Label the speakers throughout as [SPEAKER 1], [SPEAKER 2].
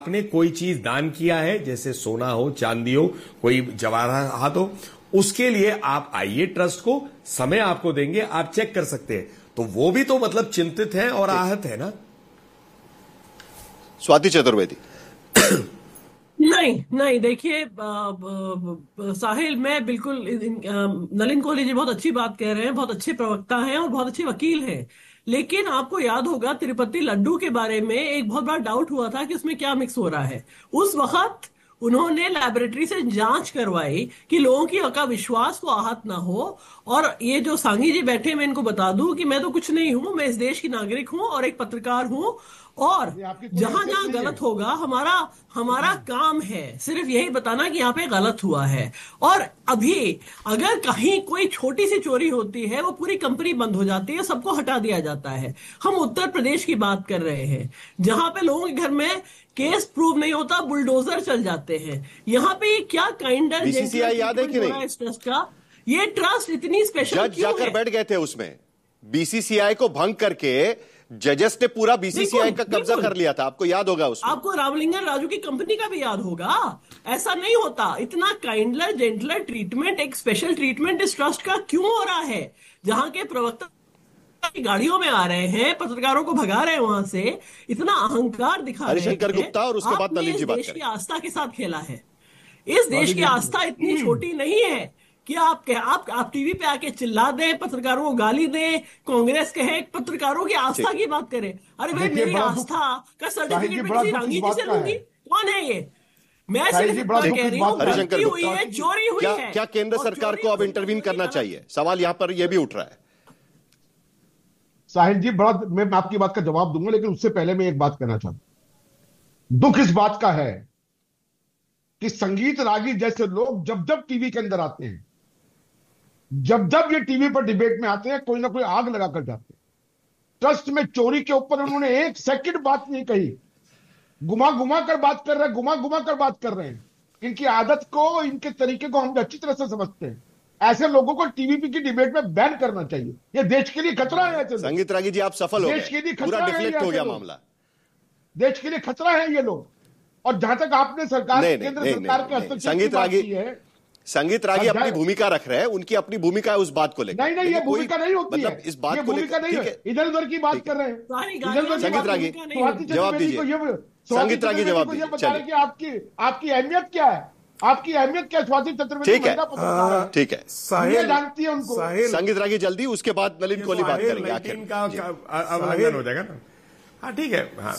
[SPEAKER 1] आपने कोई चीज दान किया है, जैसे सोना हो, चांदी हो, कोई जवाहरात हो, उसके लिए आप आइए, ट्रस्ट को समय आपको देंगे, आप चेक कर सकते हैं। तो वो भी तो मतलब चिंतित है और आहत है ना।
[SPEAKER 2] स्वाति चतुर्वेदी।
[SPEAKER 3] नहीं देखिए साहिल, मैं बिल्कुल नलिन कोहली जी बहुत अच्छी बात कह रहे हैं, बहुत अच्छे प्रवक्ता हैं और बहुत अच्छे वकील हैं। लेकिन आपको याद होगा तिरुपति लड्डू के बारे में एक बहुत बड़ा डाउट हुआ था कि उसमें क्या मिक्स हो रहा है। उस वक्त उन्होंने लैबोरेटरी से जांच करवाई कि लोगों की का विश्वास को आहत ना हो। और ये जो सांगी जी बैठे, मैं इनको बता दूं कि मैं तो कुछ नहीं हूं, मैं इस देश की नागरिक हूं और एक पत्रकार हूं। और जहां जहां गलत होगा हमारा काम है सिर्फ यही बताना कि यहाँ पे गलत हुआ है। और अभी अगर कहीं कोई छोटी सी चोरी होती है, वो पूरी कंपनी बंद हो जाती है, सबको हटा दिया जाता है। हम उत्तर प्रदेश की बात कर रहे हैं, जहां पे लोगों के घर में केस प्रूव नहीं होता, बुलडोजर चल जाते हैं। यहाँ पे क्या काइंडर
[SPEAKER 2] बीसीसीआई याद है कि नहीं
[SPEAKER 3] इस ट्रस्ट का? ये ट्रस्ट इतनी स्पेशल
[SPEAKER 2] जज जाकर बैठ गए थे उसमें, बीसीसीआई को भंग करके जजेस ने पूरा बीसीसीआई का कब्जा कर लिया था, आपको याद होगा उसमें।
[SPEAKER 3] आपको रामलिंगन राजू की कंपनी का भी याद होगा। ऐसा नहीं होता। इतना काइंडलर जेंटलर ट्रीटमेंट, एक स्पेशल ट्रीटमेंट इस ट्रस्ट का क्यों हो रहा है? जहां के प्रवक्ता गाड़ियों में आ रहे हैं, पत्रकारों को भगा रहे हैं वहां से, इतना अहंकार दिखा रहे हैं।
[SPEAKER 2] हरिशंकर गुप्ता और उसके बाद नलिन जी बात करें।
[SPEAKER 3] देश की आस्था के साथ खेला है। इस देश की आस्था इतनी छोटी नहीं है कि आप टीवी पे आके चिल्ला दें, पत्रकारों को गाली दें, कांग्रेस कहे, पत्रकारों की आस्था की बात करें। अरे भाई, मेरी आस्था का सर्टिफिकेट मैं किसी रांगी जी से लूंगी? कौन है ये? मैं सिर्फ इतना कह रही हूँ, गलती हुई है, चोरी हुई है।
[SPEAKER 2] क्या केंद्र सरकार को अब इंटरवीन करना चाहिए? सवाल यहां पर यह भी उठ रहा है।
[SPEAKER 4] साहिल जी, मैं आपकी बात का जवाब दूंगा, लेकिन उससे पहले मैं एक बात कहना चाहता हूं। दुख इस बात का है कि संगीत रागी जैसे लोग जब जब टीवी के अंदर आते हैं, जब जब ये टीवी पर डिबेट में आते हैं, कोई ना कोई आग लगा कर जाते हैं। ट्रस्ट में चोरी के ऊपर उन्होंने एक सेकंड बात नहीं कही। घुमा घुमा कर बात कर रहे हैं। इनकी आदत को, इनके तरीके को हम अच्छी तरह से समझते हैं। ऐसे लोगों को टीवी की डिबेट में बैन करना चाहिए। ये देश के लिए खतरा है।
[SPEAKER 2] संगीत रागी जी, आप सफल हो गए।
[SPEAKER 4] देश के लिए
[SPEAKER 2] पूरा डिफ्लेक्ट हो गया मामला।
[SPEAKER 4] देश के लिए खतरा है ये लोग। और जहां तक आपने सरकार, केंद्र सरकार के हस्तक्षेप की बात की है,
[SPEAKER 2] संगीत रागी अपनी भूमिका रख रहे हैं, उनकी अपनी भूमिका है उस बात को लेकर।
[SPEAKER 4] नहीं, ये भूमिका नहीं होती
[SPEAKER 2] मतलब
[SPEAKER 4] है।
[SPEAKER 2] इस बात
[SPEAKER 4] ये
[SPEAKER 2] को
[SPEAKER 4] भूमिका नहीं है। इधर उधर की बात कर रहे हैं।
[SPEAKER 2] संगीत रागी जवाब दीजिए। संगीत रागी जवाब दीजिए।
[SPEAKER 4] आपकी अहमियत क्या है? आपकी अहमियत क्या? स्वाति चतुर्वेदी
[SPEAKER 2] ठीक है,
[SPEAKER 4] साहिल जानती है उनको।
[SPEAKER 2] संगीत रागी जल्दी, उसके बाद नलिन कोहली बात करेंगे। आखिर
[SPEAKER 1] अवलोकन हो जाएगा ना। हाँ, ठीक है। हाँ,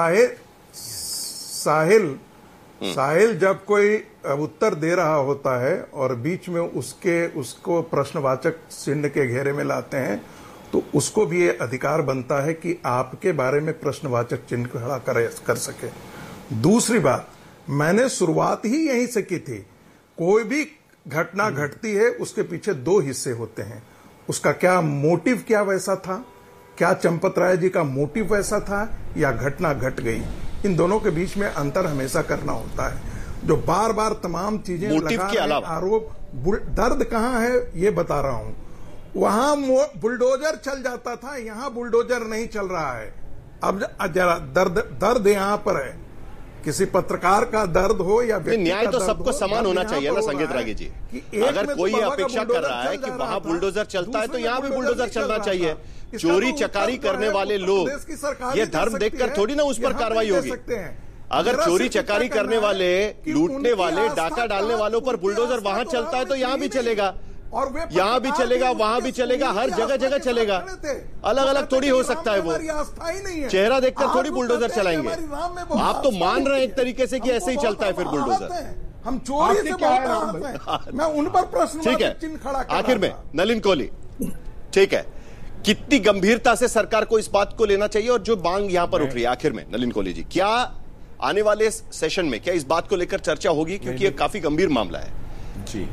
[SPEAKER 5] साहिल जब कोई उत्तर दे रहा होता है और बीच में उसको प्रश्नवाचक चिन्ह के घेरे में लाते हैं, तो उसको भी ये अधिकार बनता है कि आपके बारे में प्रश्नवाचक चिन्ह खड़ा कर सके। दूसरी बात, मैंने शुरुआत ही यहीं से की थी। कोई भी घटना घटती है, उसके पीछे दो हिस्से होते हैं। उसका क्या मोटिव, क्या वैसा था? क्या चंपत राय जी का मोटिव वैसा था, या घटना घट गई? इन दोनों के बीच में अंतर हमेशा करना होता है। जो बार बार तमाम चीजें लगा रहे हैं, आरोप, दर्द कहां है ये बता रहा हूं। वहां बुलडोजर चल जाता था, यहां बुलडोजर नहीं चल रहा है। अब जरा दर्द यहां पर है। किसी पत्रकार का दर्द हो या
[SPEAKER 2] न्याय तो सबको समान होना चाहिए ना संगीत रागी जी। अगर कोई अपेक्षा कर रहा है कि वहां बुलडोजर चलता है, तो यहां भी बुलडोजर चलना चाहिए। चोरी चकारी करने वाले लोग, ये धर्म देखकर थोड़ी ना उस पर कार्रवाई होगी। अगर चोरी चकारी करने वाले, लूटने वाले, डाका डालने वालों पर बुलडोजर वहां चलता है, तो यहां भी चलेगा, यहां भी चलेगा, वहां भी चलेगा, हर जगह चलेगा। अलग अलग थोड़ी हो सकता है। वो चेहरा देखकर थोड़ी बुलडोजर चलाएंगे। आप तो मान रहे हैं एक तरीके से कि ऐसे ही चलता है फिर बुलडोजर।
[SPEAKER 5] हम चोरी से बहुत मैं उन पर प्रश्न चिन्ह खड़ा कर।
[SPEAKER 2] आखिर में नलिन कोहली, ठीक है, कितनी गंभीरता से सरकार को इस बात को लेना चाहिए, और जो मांग यहां पर उठ रही है आखिर में नलिन कोहली जी, क्या आने वाले सेशन में क्या इस बात को लेकर चर्चा होगी? क्योंकि यह काफी गंभीर मामला है।
[SPEAKER 1] जी,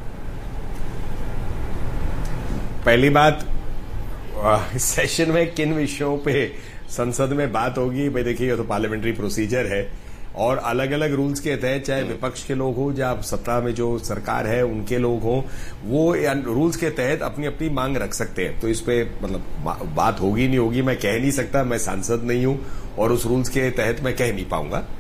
[SPEAKER 1] पहली बात, इस सेशन में किन विषयों पे संसद में बात होगी? भाई देखिए, ये तो पार्लियामेंट्री प्रोसीजर है और अलग अलग रूल्स के तहत, चाहे विपक्ष के लोग हो या सत्ता में जो सरकार है उनके लोग हो, वो रूल्स के तहत अपनी अपनी मांग रख सकते हैं। तो इस पे मतलब बात होगी नहीं होगी मैं कह नहीं सकता, मैं सांसद नहीं हूं और उस रूल्स के तहत मैं कह नहीं पाऊंगा।